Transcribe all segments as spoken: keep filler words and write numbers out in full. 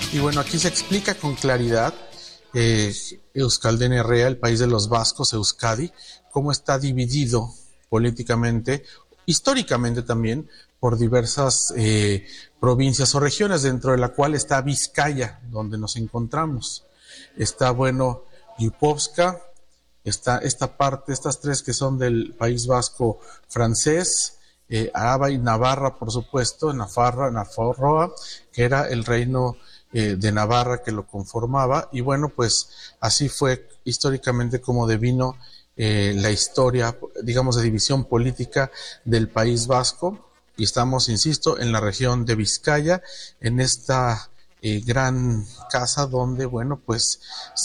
Y bueno, aquí se explica con claridad eh, Euskaldun Herria, el país de los vascos, Euskadi, cómo está dividido políticamente, históricamente también, por diversas eh, provincias o regiones, dentro de la cual está Vizcaya, donde nos encontramos. Está, bueno, Yupovska, está esta parte, estas tres que son del País Vasco francés, eh, Araba y Navarra, por supuesto, Nafarra, Nafarroa, que era el reino eh, de Navarra que lo conformaba, y bueno, pues así fue históricamente como devino eh, la historia, digamos, de división política del País Vasco, y estamos, insisto, en la región de Vizcaya, en esta eh, gran casa donde, bueno, pues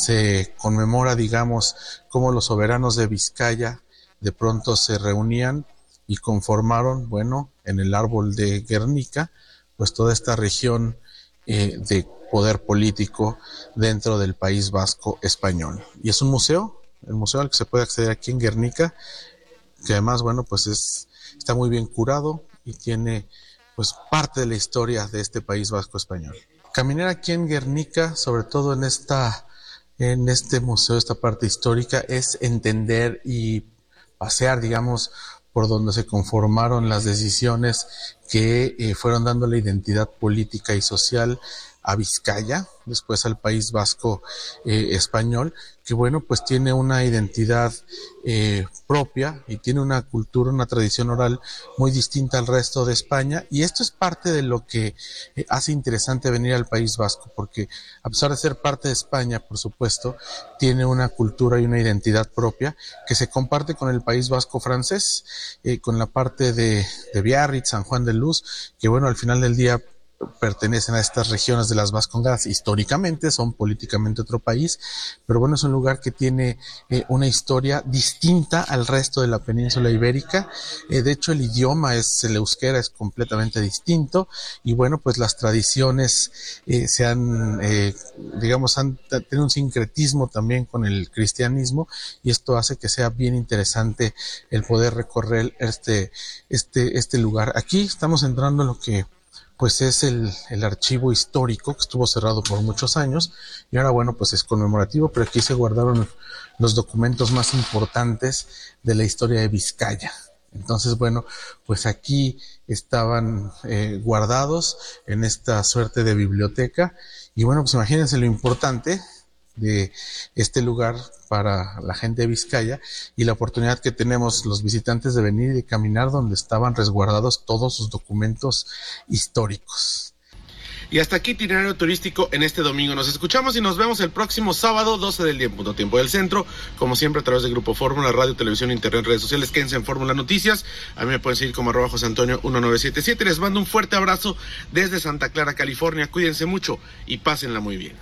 se conmemora, digamos, cómo los soberanos de Vizcaya de pronto se reunían y conformaron, bueno, en el árbol de Guernica, pues toda esta región eh, de poder político dentro del País Vasco español. Y es un museo, el museo al que se puede acceder aquí en Guernica, que además, bueno, pues es, está muy bien curado y tiene pues parte de la historia de este País Vasco español. Caminar aquí en Guernica, sobre todo en esta, en este museo, esta parte histórica, es entender y pasear, digamos, por donde se conformaron las decisiones que eh, fueron dando la identidad política y social a Vizcaya, después al País Vasco eh, español, que bueno, pues tiene una identidad eh, propia y tiene una cultura, una tradición oral muy distinta al resto de España, y esto es parte de lo que eh, hace interesante venir al País Vasco, porque a pesar de ser parte de España, por supuesto, tiene una cultura y una identidad propia que se comparte con el País Vasco francés, eh, con la parte de, de Biarritz, San Juan de Luz, que bueno, al final del día pertenecen a estas regiones de las Vascongadas. Históricamente son políticamente otro país, pero bueno, es un lugar que tiene eh, una historia distinta al resto de la península ibérica. Eh, de hecho, el idioma es el euskera, es completamente distinto, y bueno, pues las tradiciones eh, se han, eh, digamos, han tenido un sincretismo también con el cristianismo, y esto hace que sea bien interesante el poder recorrer este, este, este lugar. Aquí estamos entrando en lo que pues es el, el archivo histórico, que estuvo cerrado por muchos años, y ahora, bueno, pues es conmemorativo, pero aquí se guardaron los documentos más importantes de la historia de Vizcaya. Entonces, bueno, pues aquí estaban eh, guardados en esta suerte de biblioteca, y bueno, pues imagínense lo importante de este lugar para la gente de Vizcaya y la oportunidad que tenemos los visitantes de venir y de caminar donde estaban resguardados todos sus documentos históricos. Y hasta aquí itinerario turístico en este domingo. Nos escuchamos y nos vemos el próximo sábado, doce del día en punto tiempo del centro, como siempre a través de Grupo Fórmula, radio, televisión, internet, redes sociales. Quédense en Fórmula Noticias. A mí me pueden seguir como arroba José Antonio uno nueve siete siete. Les mando un fuerte abrazo desde Santa Clara, California. Cuídense mucho y pásenla muy bien.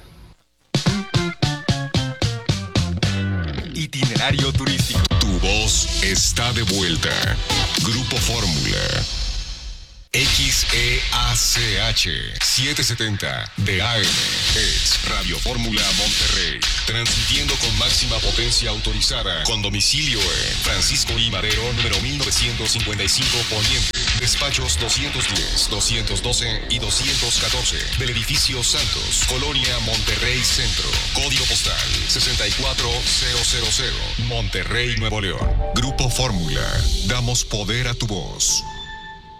Itinerario turístico. Tu voz está de vuelta. Grupo Fórmula. X E A C H setecientos setenta de A M es Radio Fórmula Monterrey, transmitiendo con máxima potencia autorizada, con domicilio en Francisco I. Madero, número mil novecientos cincuenta y cinco Poniente, despachos doscientos diez, doscientos doce y doscientos catorce, del edificio Santos, Colonia Monterrey Centro, código postal sesenta y cuatro mil, Monterrey, Nuevo León. Grupo Fórmula, damos poder a tu voz.